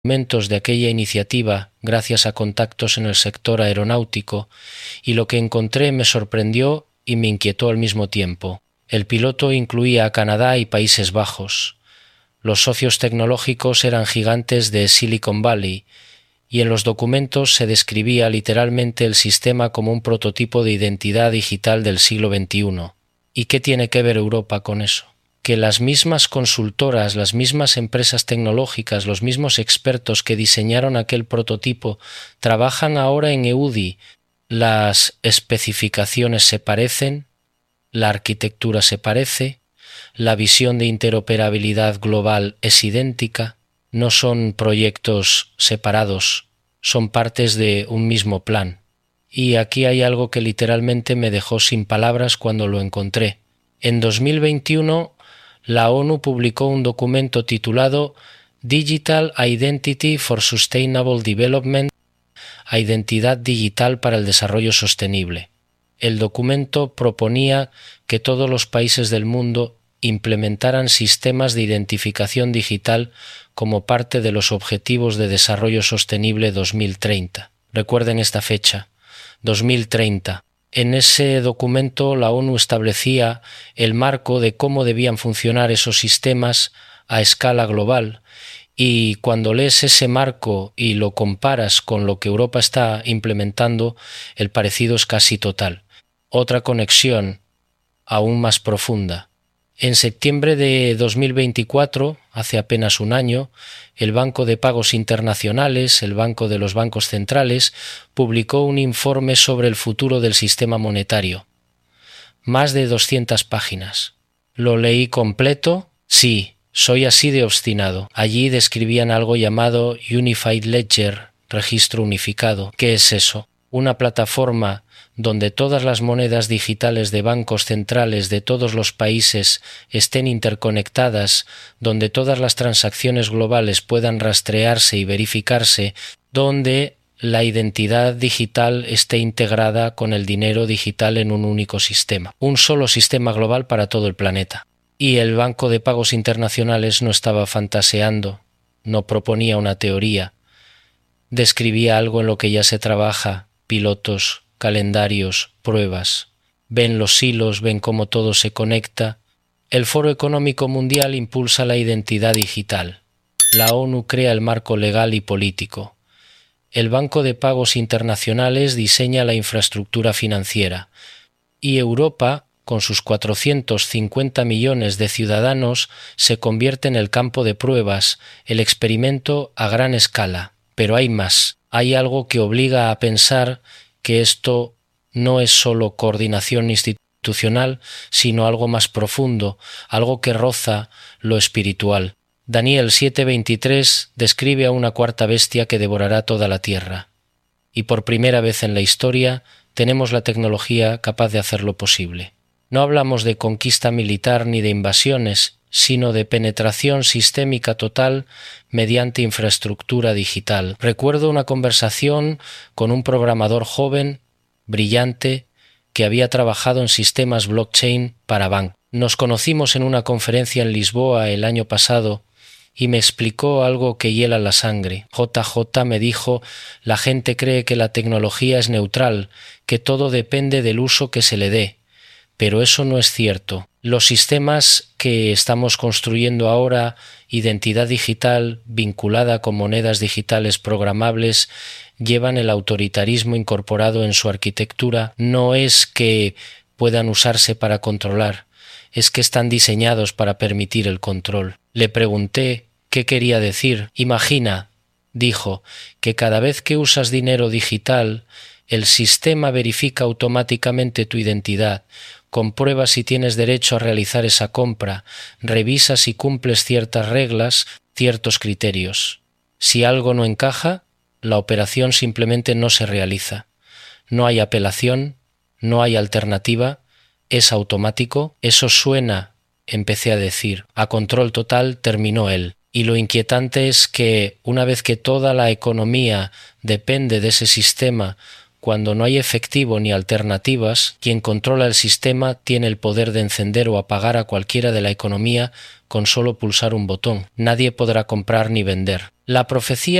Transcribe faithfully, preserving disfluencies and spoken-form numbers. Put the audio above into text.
documentos de aquella iniciativa gracias a contactos en el sector aeronáutico, y lo que encontré me sorprendió y me inquietó al mismo tiempo. El piloto incluía a Canadá y Países Bajos. Los socios tecnológicos eran gigantes de Silicon Valley, y en los documentos se describía literalmente el sistema como un prototipo de identidad digital del siglo veintiuno. ¿Y qué tiene que ver Europa con eso? Que las mismas consultoras, las mismas empresas tecnológicas, los mismos expertos que diseñaron aquel prototipo trabajan ahora en E U D I. Las especificaciones se parecen, la arquitectura se parece, la visión de interoperabilidad global es idéntica, no son proyectos separados, son partes de un mismo plan. Y aquí hay algo que literalmente me dejó sin palabras cuando lo encontré. En dos mil veintiuno, la ONU publicó un documento titulado Digital Identity for Sustainable Development, Identidad Digital para el Desarrollo Sostenible. El documento proponía que todos los países del mundo implementaran sistemas de identificación digital como parte de los Objetivos de Desarrollo Sostenible dos mil treinta. Recuerden esta fecha, dos mil treinta. En ese documento la ONU establecía el marco de cómo debían funcionar esos sistemas a escala global, y cuando lees ese marco y lo comparas con lo que Europa está implementando, el parecido es casi total. Otra conexión aún más profunda. En septiembre de dos mil veinticuatro, hace apenas un año, el Banco de Pagos Internacionales, el Banco de los Bancos Centrales, publicó un informe sobre el futuro del sistema monetario. Más de doscientas páginas. ¿Lo leí completo? Sí, soy así de obstinado. Allí describían algo llamado Unified Ledger, registro unificado. ¿Qué es eso? Una plataforma donde todas las monedas digitales de bancos centrales de todos los países estén interconectadas, donde todas las transacciones globales puedan rastrearse y verificarse, donde la identidad digital esté integrada con el dinero digital en un único sistema. Un solo sistema global para todo el planeta. Y el Banco de Pagos Internacionales no estaba fantaseando, no proponía una teoría, describía algo en lo que ya se trabaja, pilotos, calendarios, pruebas. Ven los hilos, ven cómo todo se conecta. El Foro Económico Mundial impulsa la identidad digital. La ONU crea el marco legal y político. El Banco de Pagos Internacionales diseña la infraestructura financiera. Y Europa, con sus cuatrocientos cincuenta millones de ciudadanos, se convierte en el campo de pruebas, el experimento a gran escala. Pero hay más. Hay algo que obliga a pensar que esto no es solo coordinación institucional, sino algo más profundo, algo que roza lo espiritual. Daniel siete veintitrés describe a una cuarta bestia que devorará toda la tierra. Y por primera vez en la historia tenemos la tecnología capaz de hacerlo posible. No hablamos de conquista militar ni de invasiones, sino de penetración sistémica total mediante infraestructura digital. Recuerdo una conversación con un programador joven, brillante, que había trabajado en sistemas blockchain para bancos. Nos conocimos en una conferencia en Lisboa el año pasado y me explicó algo que hiela la sangre. J J me dijo: la gente cree que la tecnología es neutral, que todo depende del uso que se le dé. Pero eso no es cierto. Los sistemas que estamos construyendo ahora, identidad digital vinculada con monedas digitales programables, llevan el autoritarismo incorporado en su arquitectura. No es que puedan usarse para controlar, es que están diseñados para permitir el control. Le pregunté qué quería decir. Imagina, dijo, que cada vez que usas dinero digital, el sistema verifica automáticamente tu identidad, comprueba si tienes derecho a realizar esa compra, revisa si cumples ciertas reglas, ciertos criterios. Si algo no encaja, la operación simplemente no se realiza. No hay apelación, no hay alternativa, es automático. Eso suena, empecé a decir, a control total, terminó él. Y lo inquietante es que una vez que toda la economía depende de ese sistema Cuando no hay efectivo ni alternativas, quien controla el sistema tiene el poder de encender o apagar a cualquiera de la economía con solo pulsar un botón. Nadie podrá comprar ni vender. La profecía